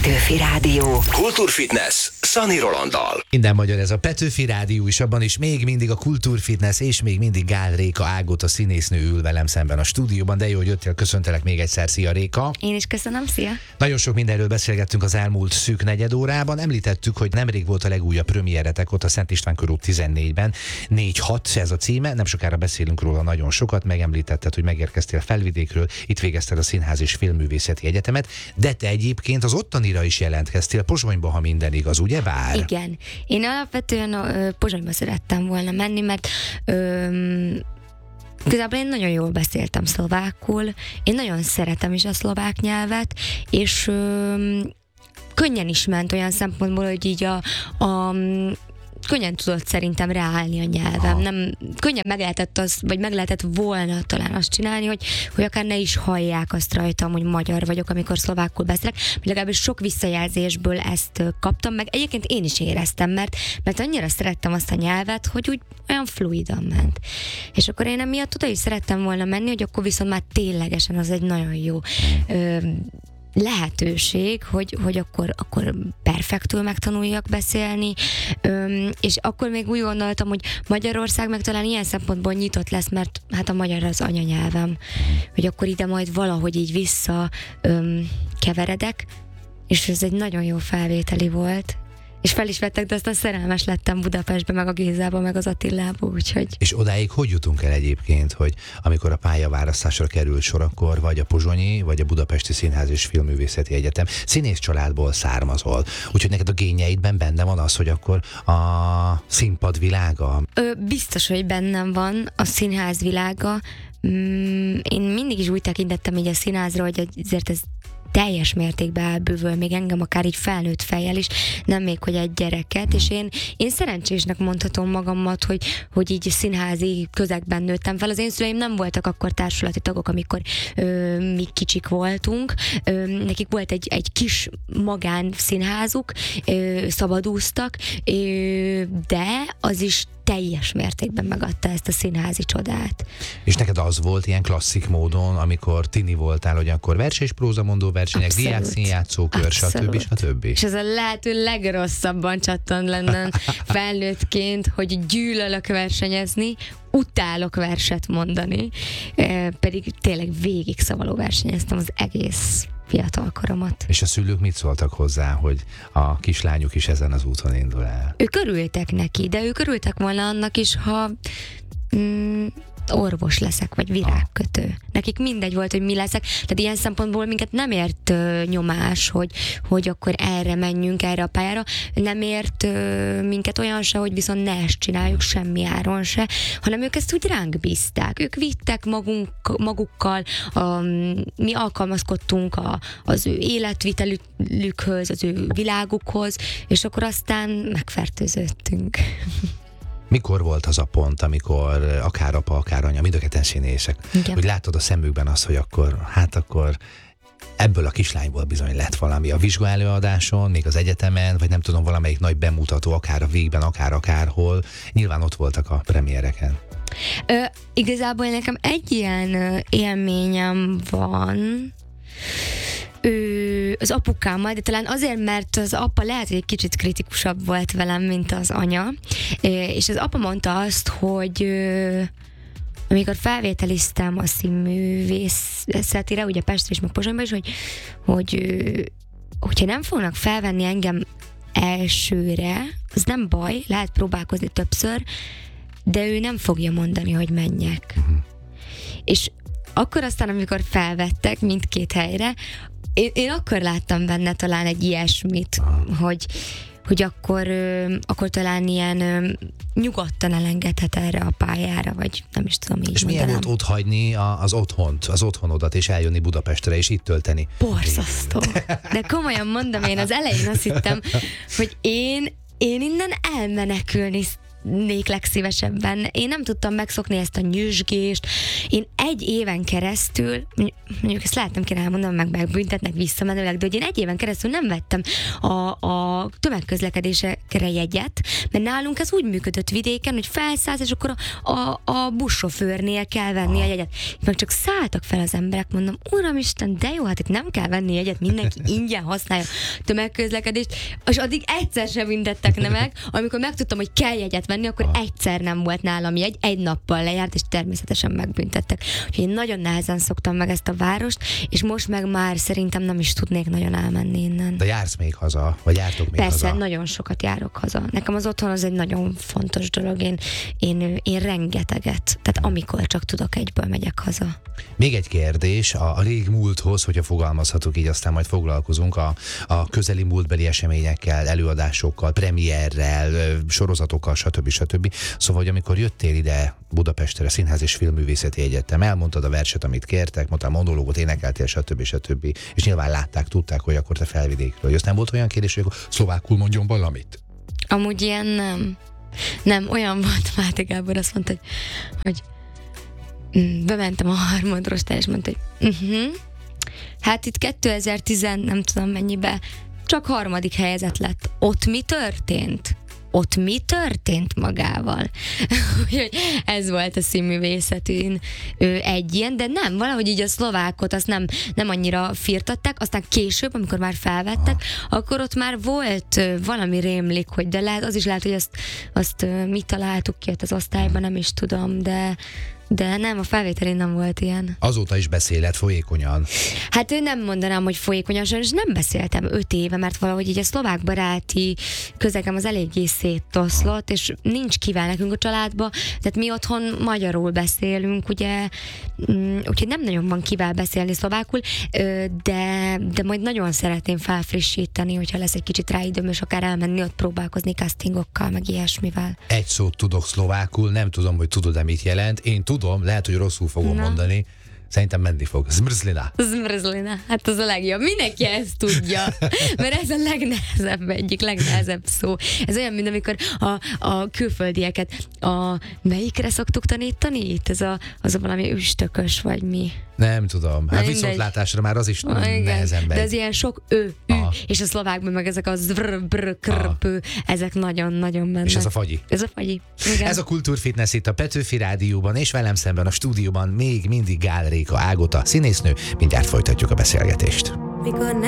Petőfi Rádió. Kultúrfitness Szani Rolanddal. Minden magyar ez a Petőfi Rádió is, abban is még mindig a Kultúrfitness, és még mindig Gál Réka Ágota színésznő ül velem szemben a stúdióban, de jó, hogy jöttél, köszöntelek még egyszer, szia Réka. Én is köszönöm, szia. Nagyon sok mindenről beszélgettünk az elmúlt szűk negyed órában, említettük, hogy nemrég volt a legújabb premieretek ott a Szent István körút 14-ben, 4-6 ez a címe, nem sokára beszélünk róla nagyon sokat, megemlítetted, hogy megérkeztél Felvidékről, itt végezted a Színház és Filmművészeti Egyetemet, de te egyébként az ottanira is jelentkeztél, Pozsonyba, ha minden igaz, ugye bár? Igen. Én alapvetően Pozsonyba szerettem volna menni, mert igazából én nagyon jól beszéltem szlovákul, én nagyon szeretem is a szlovák nyelvet, és könnyen is ment olyan szempontból, hogy így könnyen tudott szerintem ráállni a nyelvem. Nem, könnyen meg lehetett volna talán azt csinálni, hogy akár ne is hallják azt rajtam, hogy magyar vagyok, amikor szlovákul beszélek, vagy legalábbis sok visszajelzésből ezt kaptam, meg egyébként én is éreztem, mert annyira szerettem azt a nyelvet, hogy úgy olyan fluidan ment. És akkor én emiatt oda is szerettem volna menni, hogy akkor viszont már ténylegesen az egy nagyon jó lehetőség, hogy akkor perfektül megtanuljak beszélni, és akkor még úgy gondoltam, hogy Magyarország meg talán ilyen szempontból nyitott lesz, mert hát a magyar az anyanyelvem, hogy akkor ide majd valahogy így vissza keveredek, és ez egy nagyon jó felvételi volt. És fel is vettek, de aztán szerelmes lettem Budapestbe, meg a Gézába, meg az Attilába, úgyhogy... És odáig hogy jutunk el egyébként, hogy amikor a pályaválasztásra került sor, akkor vagy a pozsonyi, vagy a Budapesti Színház és Filmművészeti Egyetem színész családból származol. Úgyhogy neked a génjeidben benne van az, hogy akkor a színpad világa? Biztos, hogy bennem van a színház világa. Én mindig is úgy tekintettem így a színházra, hogy azért ez teljes mértékben elbűvöl még engem, akár így felnőtt fejjel is, nem még hogy egy gyereket, és én szerencsésnek mondhatom magamat, hogy így színházi közegben nőttem fel. Az én szüleim nem voltak akkor társulati tagok, amikor mi kicsik voltunk. Nekik volt egy kis magán színházuk, szabadúztak, de az is teljes mértékben megadta ezt a színházi csodát. És neked az volt ilyen klasszik módon, amikor tini voltál, hogy akkor vers és prózamondó versenyek, diák színjátszókör, stb. És ez a lehető legrosszabban csattan lenne felnőttként, hogy gyűlölök versenyezni, utálok verset mondani, pedig tényleg végig szavaló versenyeztem az egész fiatal koromat. És a szülők mit szóltak hozzá, hogy a kislányuk is ezen az úton indul el? Ők örültek neki, de ők örültek volna annak is, ha orvos leszek, vagy virágkötő. Nekik mindegy volt, hogy mi leszek. Tehát ilyen szempontból minket nem ért nyomás, hogy akkor erre menjünk, erre a pályára. Nem ért minket olyan se, hogy viszont ne ezt csináljuk semmi áron se, hanem ők ezt úgy ránk bízták. Ők vittek magukkal, mi alkalmazkodtunk az ő életvitelükhöz, az ő világukhoz, és akkor aztán megfertőzöttünk. Mikor volt az a pont, amikor akár apa, akár anya, mind a ketten színészek, igen, hogy látod a szemükben azt, hogy akkor ebből a kislányból bizony lett valami a vizsgaelőadáson, még az egyetemen, vagy nem tudom, valamelyik nagy bemutató, akár a végben, akárhol. Nyilván ott voltak a premiereken. Igazából nekem egy ilyen élményem van, az apukámmal, de talán azért, mert az apa lehet, hogy egy kicsit kritikusabb volt velem, mint az anya, és az apa mondta azt, hogy amikor felvételiztem a színművészetire, ugye Pestre és meg Pozsonyba is, hogyha nem fognak felvenni engem elsőre, az nem baj, lehet próbálkozni többször, de ő nem fogja mondani, hogy menjek. És akkor aztán, amikor felvettek mindkét helyre, én akkor láttam benne talán egy ilyesmit, hogy akkor talán ilyen nyugodtan elengedhet erre a pályára, vagy nem is tudom így. És milyen volt ott hagyni az otthonodat, és eljönni Budapestre, és itt tölteni? Borzasztó. De komolyan mondom, én az elején azt hittem, hogy én innen elmenekülni legszívesebben. Én nem tudtam megszokni ezt a nyüzsgést. Én egy éven keresztül, mondjuk ezt lehet nem kéne elmondanom, megbüntetnek visszamenőleg, de hogy én egy éven keresztül nem vettem a tömegközlekedésre gyerekre jegyet, mert nálunk ez úgy működött vidéken, hogy felszállsz, és akkor a buszsofőrnél kell venni a jegyet. Meg csak szálltak fel az emberek, mondom, Uramisten, de jó, hát itt nem kell venni jegyet, mindenki ingyen használja tömegközlekedést, és addig egyszer sem büntettek meg, amikor megtudtam, hogy kell jegyet venni, akkor egyszer nem volt nálam jegy, egy nappal lejárt, és természetesen megbüntettek. Úgyhogy én nagyon nehezen szoktam meg ezt a várost, és most meg már szerintem nem is tudnék nagyon elmenni innen. De jársz még haza? Vagy jártok még Persze, haza? nagyon sokat járok haza. Nekem az otthon az egy nagyon fontos dolog. Én rengeteget, tehát amikor csak tudok, egyből megyek haza. Még egy kérdés a régmúlthoz, hogyha fogalmazhatok így, aztán majd foglalkozunk a közeli múltbeli eseményekkel, előadásokkal, premierrel, sorozatokkal, stb. Szóval, hogy amikor jöttél ide Budapestre, Színház és Filmművészeti Egyetem, elmondtad a verset, amit kértek, mondtál monológot, énekeltél, stb. És nyilván látták, tudták, hogy akkor te felvidékről jössz. Nem volt olyan kérdés, hogy akkor szlovákul mondjon valamit? Amúgy ilyen nem. Nem, olyan volt, Máté Gábor azt mondta, hogy bementem a harmadrostára, és mondta, hogy hát itt 2010 nem tudom mennyibe, csak harmadik helyezett lett. Ott mi történt? Ott mi történt magával? Úgyhogy ez volt a színművészetűn egy ilyen, de nem, valahogy így a szlovákot azt nem annyira firtatták, aztán később, amikor már felvettek, akkor ott már volt valami rémlik, hogy de az is lehet, hogy azt mi találtuk ki ott az osztályban, nem is tudom, de nem, a felvételén nem volt ilyen. Azóta is beszéled folyékonyan. Hát nem mondanám, hogy folyékonyan, és nem beszéltem 5 éve, mert valahogy így a szlovák baráti közegem az eléggé széttoszlott, és nincs kivel nekünk a családba, tehát mi otthon magyarul beszélünk, ugye, úgyhogy nem nagyon van kivel beszélni szlovákul, de majd nagyon szeretném felfrissíteni, hogyha lesz egy kicsit rá időm, és akár elmenni ott próbálkozni castingokkal, meg ilyesmivel. Egy szót tudok szlovákul, nem tudom, hogy tudod-e mit jelent. Én tudom, lehet, hogy rosszul fogom mondani. Szerintem menni fog. Zmrzlina. Zmrzlina. Hát az a legjobb. Mindenki ezt tudja. Mert ez a legnehezebb, egyik legnehezebb szó. Ez olyan, mint amikor a külföldieket melyikre szoktuk tanítani itt? Az a valami üstökös, vagy mi? Nem tudom. Hát viszontlátásra már az is nehezen megy. De ez ilyen sok és a szlovákban meg ezek a ezek nagyon-nagyon mennek. És ez a fagyi. Ez a fagyi. Igen. Ez a Kultúrfitness itt a Petőfi Rádióban, és velem szemben a stúdióban még mindig Gál Réka Ágota, színésznő. Mindjárt folytatjuk a beszélgetést. Mikor